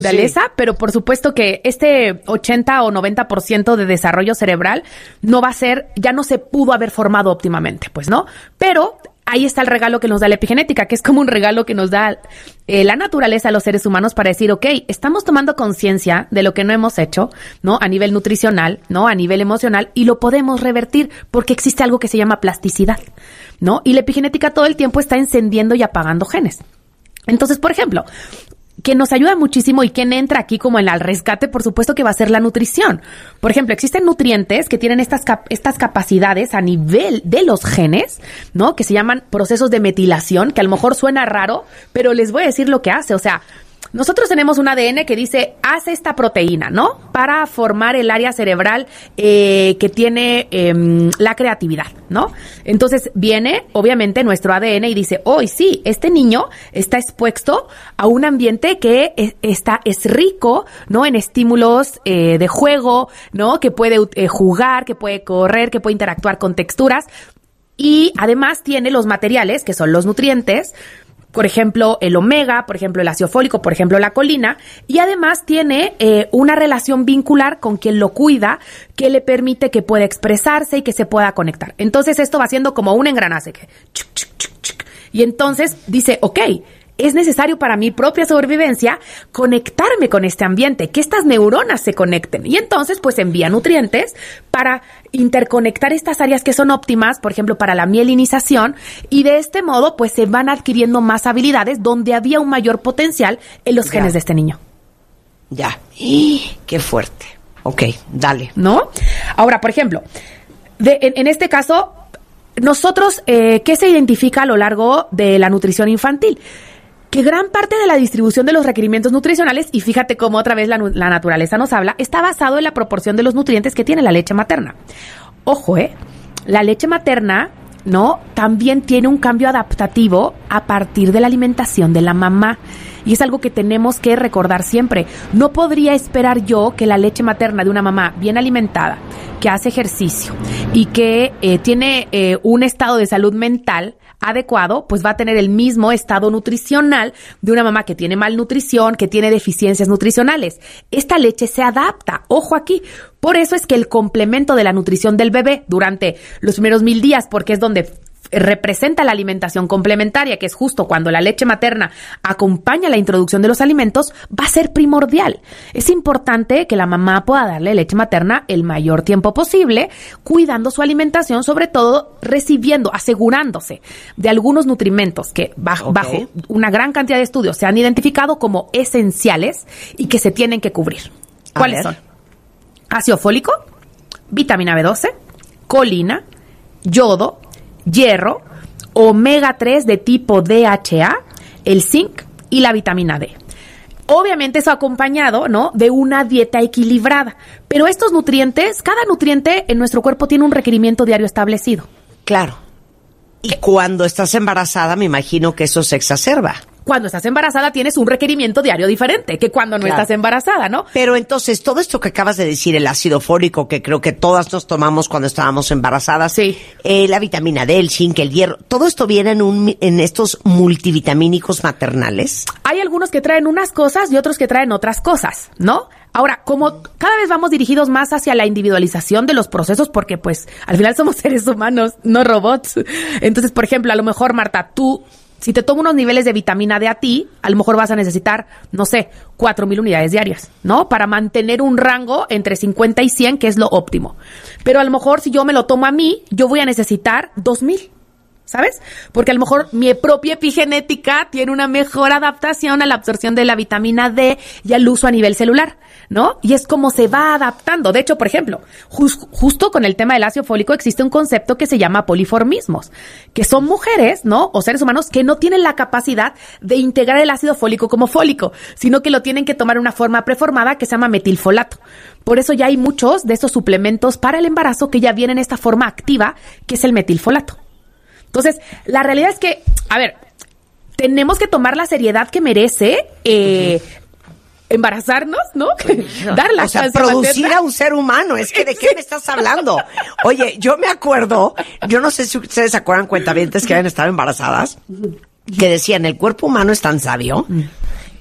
naturaleza, pero por supuesto que este 80 o 90% de desarrollo cerebral no va a ser, ya no se pudo haber formado óptimamente, pues, ¿no? Pero ahí está el regalo que nos da la epigenética, que es como un regalo que nos da la naturaleza a los seres humanos para decir, ok, estamos tomando conciencia de lo que no hemos hecho, ¿no? A nivel nutricional, ¿no? A nivel emocional, y lo podemos revertir porque existe algo que se llama plasticidad, ¿no? Y la epigenética todo el tiempo está encendiendo y apagando genes. Entonces, por ejemplo, que nos ayuda muchísimo y quien entra aquí como en el rescate, por supuesto que va a ser la nutrición. Por ejemplo, existen nutrientes que tienen estas capacidades a nivel de los genes, ¿no? Que se llaman procesos de metilación, que a lo mejor suena raro, pero les voy a decir lo que hace. O sea, nosotros tenemos un ADN que dice, haz esta proteína, ¿no? Para formar el área cerebral que tiene la creatividad, ¿no? Entonces viene, obviamente, nuestro ADN y dice, sí, este niño está expuesto a un ambiente que es rico, ¿no? En estímulos de juego, ¿no? Que puede jugar, que puede correr, que puede interactuar con texturas. Y además tiene los materiales, que son los nutrientes, por ejemplo, el omega, por ejemplo, el ácido fólico, por ejemplo, la colina, y además tiene una relación vincular con quien lo cuida que le permite que pueda expresarse y que se pueda conectar. Entonces, esto va siendo como un engranaje. Y entonces dice, ok, es necesario para mi propia sobrevivencia conectarme con este ambiente, que estas neuronas se conecten. Y entonces, pues, envía nutrientes para interconectar estas áreas que son óptimas, por ejemplo, para la mielinización, y de este modo, pues, se van adquiriendo más habilidades donde había un mayor potencial en los genes de este niño. Ya. ¡Qué fuerte! Ok, dale. ¿No? Ahora, por ejemplo, en este caso, nosotros, ¿qué se identifica a lo largo de la nutrición infantil? Que gran parte de la distribución de los requerimientos nutricionales, y fíjate cómo otra vez la naturaleza nos habla, está basado en la proporción de los nutrientes que tiene la leche materna. Ojo, la leche materna, ¿no? También tiene un cambio adaptativo a partir de la alimentación de la mamá. Y es algo que tenemos que recordar siempre. No podría esperar yo que la leche materna de una mamá bien alimentada, que hace ejercicio y que tiene un estado de salud mental adecuado, pues va a tener el mismo estado nutricional de una mamá que tiene malnutrición, que tiene deficiencias nutricionales. Esta leche se adapta, ojo aquí. Por eso es que el complemento de la nutrición del bebé durante los primeros 1000 días, porque es donde representa la alimentación complementaria, que es justo cuando la leche materna acompaña la introducción de los alimentos, va a ser primordial. Es importante que la mamá pueda darle leche materna el mayor tiempo posible, cuidando su alimentación, sobre todo recibiendo, asegurándose de algunos nutrimentos que bajo una gran cantidad de estudios se han identificado como esenciales y que se tienen que cubrir. ¿Cuáles son? Ácido fólico, vitamina B12, colina, yodo, hierro, omega 3 de tipo DHA, el zinc y la vitamina D. Obviamente eso acompañado, ¿no?, de una dieta equilibrada. Pero estos nutrientes, cada nutriente en nuestro cuerpo tiene un requerimiento diario establecido. Claro. Y cuando estás embarazada, me imagino que eso se exacerba. Cuando estás embarazada tienes un requerimiento diario diferente que cuando no estás embarazada, ¿no? Pero entonces, todo esto que acabas de decir, el ácido fólico, que creo que todas nos tomamos cuando estábamos embarazadas, sí, la vitamina D, el zinc, el hierro, ¿todo esto viene en estos multivitamínicos maternales? Hay algunos que traen unas cosas y otros que traen otras cosas, ¿no? Ahora, como cada vez vamos dirigidos más hacia la individualización de los procesos, porque pues al final somos seres humanos, no robots. Entonces, por ejemplo, a lo mejor, Marta, tú, si te tomo unos niveles de vitamina D a ti, a lo mejor vas a necesitar, no sé, 4,000 unidades diarias, ¿no? Para mantener un rango entre 50 y 100, que es lo óptimo. Pero a lo mejor si yo me lo tomo a mí, yo voy a necesitar 2,000. ¿Sabes? Porque a lo mejor mi propia epigenética tiene una mejor adaptación a la absorción de la vitamina D y al uso a nivel celular, ¿no? Y es como se va adaptando. De hecho, por ejemplo, justo con el tema del ácido fólico existe un concepto que se llama poliformismos, que son mujeres, ¿no?, o seres humanos que no tienen la capacidad de integrar el ácido fólico como fólico, sino que lo tienen que tomar en una forma preformada que se llama metilfolato. Por eso ya hay muchos de estos suplementos para el embarazo que ya vienen en esta forma activa, que es el metilfolato. Entonces, la realidad es que, a ver, tenemos que tomar la seriedad que merece embarazarnos, ¿no? Dar la chance producir materna. A un ser humano. Es que, ¿de qué me estás hablando? Oye, yo me acuerdo, yo no sé si ustedes se acuerdan, cuentavientes que habían estado embarazadas, que decían, el cuerpo humano es tan sabio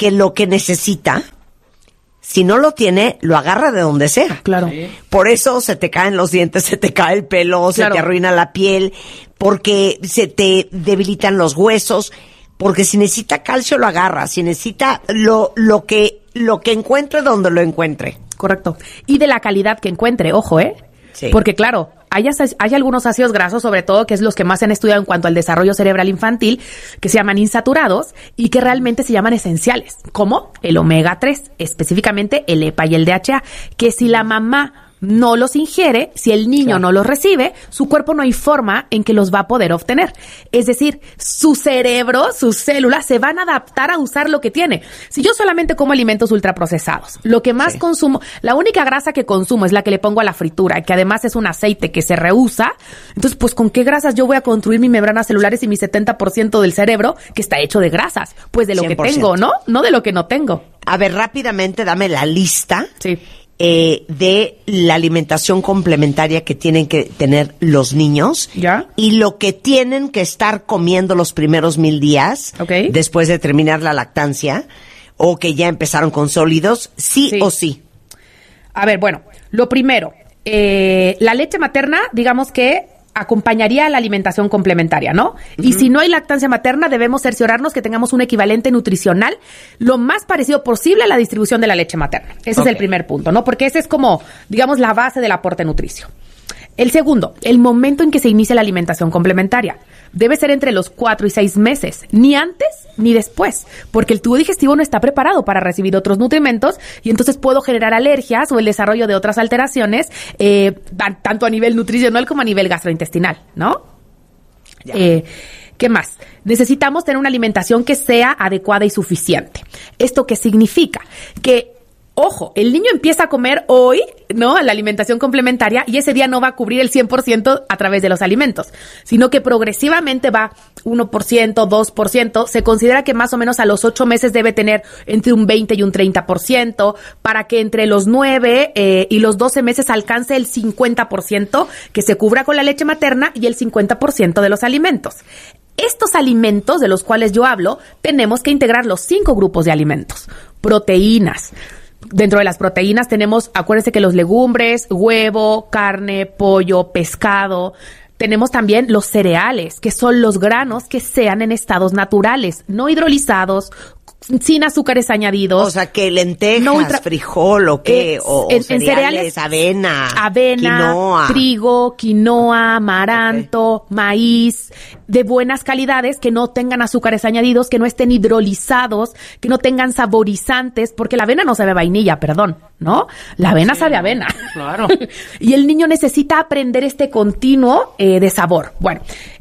que lo que necesita, si no lo tiene, lo agarra de donde sea. Claro. Sí. Por eso se te caen los dientes, se te cae el pelo, se te arruina la piel, porque se te debilitan los huesos, porque si necesita calcio lo agarra, si necesita lo que encuentre donde lo encuentre. Correcto. Y de la calidad que encuentre, ojo, Sí. Porque claro, hay algunos ácidos grasos, sobre todo, que es los que más se han estudiado en cuanto al desarrollo cerebral infantil, que se llaman insaturados y que realmente se llaman esenciales, como el omega 3, específicamente el EPA y el DHA, que si la mamá no los ingiere, si el niño no los recibe, su cuerpo no hay forma en que los va a poder obtener. Es decir, su cerebro, sus células se van a adaptar a usar lo que tiene. Si yo solamente como alimentos ultraprocesados, lo que más consumo, la única grasa que consumo es la que le pongo a la fritura, que además es un aceite que se reusa, entonces pues ¿con qué grasas yo voy a construir mis membranas celulares y mi 70% del cerebro que está hecho de grasas? Pues de lo 100%. que tengo, ¿no? No de lo que no tengo. A ver, rápidamente dame la lista. Sí. De la alimentación complementaria que tienen que tener los niños. ¿Ya? Y lo que tienen que estar comiendo los primeros 1000 días. Ok. Después de terminar la lactancia. O que ya empezaron con sólidos. Sí o sí. A ver, bueno, lo primero, la leche materna, digamos que acompañaría a la alimentación complementaria, ¿no? Y si no hay lactancia materna, debemos cerciorarnos que tengamos un equivalente nutricional lo más parecido posible a la distribución de la leche materna. Ese es el primer punto, ¿no? Porque ese es como, digamos, la base del aporte nutricio. El segundo, el momento en que se inicia la alimentación complementaria. Debe ser entre los 4 y 6 meses, ni antes ni después, porque el tubo digestivo no está preparado para recibir otros nutrimentos y entonces puedo generar alergias o el desarrollo de otras alteraciones, tanto a nivel nutricional como a nivel gastrointestinal, ¿no? ¿Qué más? Necesitamos tener una alimentación que sea adecuada y suficiente. ¿Esto qué significa? Que ojo, el niño empieza a comer hoy, ¿no? La alimentación complementaria y ese día no va a cubrir el 100% a través de los alimentos, sino que progresivamente va 1%, 2%. Se considera que más o menos a los 8 meses debe tener entre un 20 y un 30% para que entre los 9 y los 12 meses alcance el 50% que se cubra con la leche materna y el 50% de los alimentos. Estos alimentos de los cuales yo hablo, tenemos que integrar los 5 grupos de alimentos. Proteínas. Dentro de las proteínas tenemos, acuérdense que los legumbres, huevo, carne, pollo, pescado. Tenemos también los cereales, que son los granos que sean en estados naturales, no hidrolizados, sin azúcares añadidos. O sea, que lentejas, frijol o qué, o cereales, avena, quinoa. Trigo, quinoa, amaranto, maíz, de buenas calidades, que no tengan azúcares añadidos, que no estén hidrolizados, que no tengan saborizantes, porque la avena no sabe a vainilla, perdón, ¿no? La avena sabe a avena. Claro. Y el niño necesita aprender este continuo de sabor. Bueno,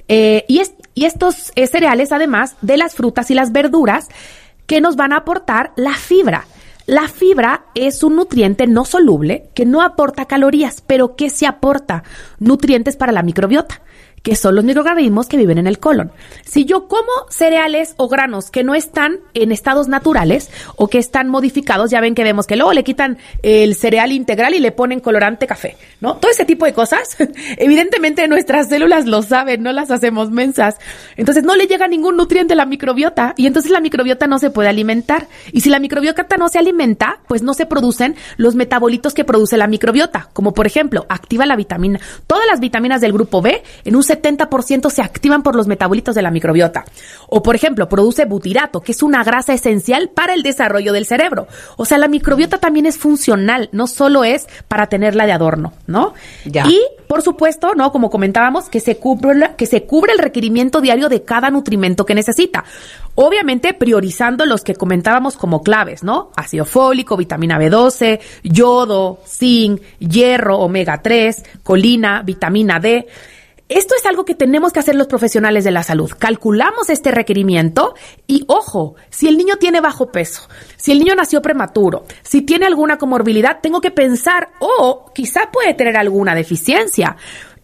y estos cereales, además de las frutas y las verduras, que nos van a aportar la fibra. La fibra es un nutriente no soluble que no aporta calorías, pero que sí aporta nutrientes para la microbiota, que son los microorganismos que viven en el colon. Si yo como cereales o granos que no están en estados naturales o que están modificados, ya ven que vemos que luego le quitan el cereal integral y le ponen colorante café, ¿no? Todo ese tipo de cosas, evidentemente nuestras células lo saben, no las hacemos mensas. Entonces no le llega ningún nutriente a la microbiota y entonces la microbiota no se puede alimentar. Y si la microbiota no se alimenta, pues no se producen los metabolitos que produce la microbiota, como por ejemplo, activa la vitamina. Todas las vitaminas del grupo B en un 70% se activan por los metabolitos de la microbiota. O, por ejemplo, produce butirato, que es una grasa esencial para el desarrollo del cerebro. O sea, la microbiota también es funcional, no solo es para tenerla de adorno, ¿no? Ya. Y, por supuesto, ¿no? Como comentábamos, que se cubre el requerimiento diario de cada nutrimento que necesita. Obviamente, priorizando los que comentábamos como claves, ¿no? Ácido fólico, vitamina B12, yodo, zinc, hierro, omega 3, colina, vitamina D. Esto es algo que tenemos que hacer los profesionales de la salud. Calculamos este requerimiento y, ojo, si el niño tiene bajo peso, si el niño nació prematuro, si tiene alguna comorbilidad, tengo que pensar, quizá puede tener alguna deficiencia.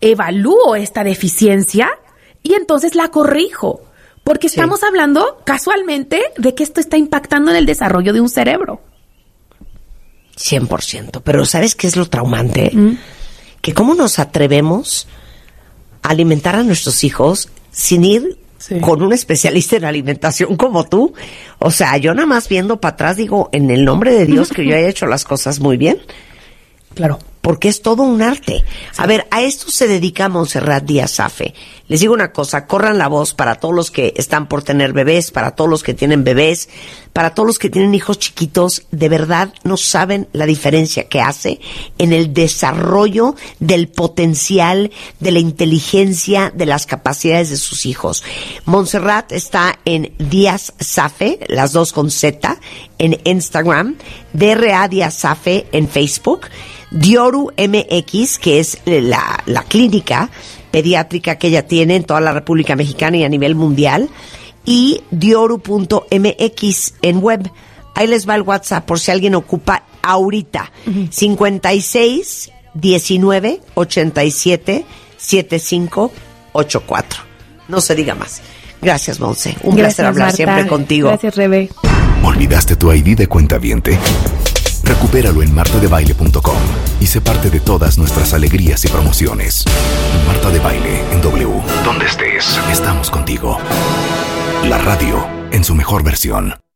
Evalúo esta deficiencia y entonces la corrijo. Porque estamos hablando casualmente de que esto está impactando en el desarrollo de un cerebro. 100%. Pero ¿sabes qué es lo traumante? Que cómo nos atrevemos alimentar a nuestros hijos sin ir Sí. Con un especialista en alimentación como tú. O sea, yo nada más viendo para atrás digo, en el nombre de Dios, que yo haya hecho las cosas muy bien. Claro. Porque es todo un arte. Sí. A ver, a esto se dedica Montserrat Díaz Zaffe. Les digo una cosa, corran la voz para todos los que están por tener bebés, para todos los que tienen bebés, para todos los que tienen hijos chiquitos. De verdad no saben la diferencia que hace en el desarrollo del potencial, de la inteligencia, de las capacidades de sus hijos. Montserrat está en Díaz Zaffe, las dos con Z, en Instagram, DRA Díaz Zaffe en Facebook, Dioru MX, que es la clínica pediátrica que ella tiene en toda la República Mexicana y a nivel mundial, y dioru.mx en web. Ahí les va el WhatsApp por si alguien ocupa ahorita. 56 19 87 75 84. No se diga más. Gracias, Monse. Un placer hablar Marta. Siempre contigo. Gracias, Rebe. ¿Olvidaste tu ID de cuentaviente? Recupéralo en martadebaile.com y sé parte de todas nuestras alegrías y promociones. Marta de Baile en W. Donde estés, estamos contigo. La radio en su mejor versión.